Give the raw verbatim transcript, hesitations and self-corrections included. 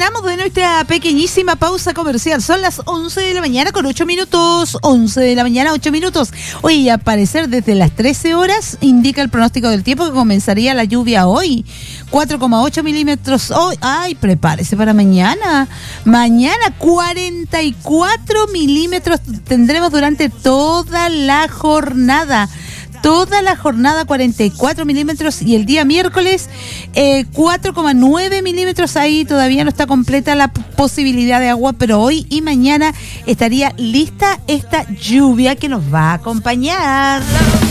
retornamos de nuestra pequeñísima pausa comercial. Son las once de la mañana con ocho minutos. once de la mañana, ocho minutos. Oye, al parecer desde las trece horas indica el pronóstico del tiempo que comenzaría la lluvia hoy. cuatro coma ocho milímetros hoy. Ay, prepárese para mañana. Mañana cuarenta y cuatro milímetros tendremos durante toda la jornada. Toda la jornada cuarenta y cuatro milímetros y el día miércoles eh, cuatro coma nueve milímetros. Ahí todavía no está completa la p- posibilidad de agua, pero hoy y mañana estaría lista esta lluvia que nos va a acompañar.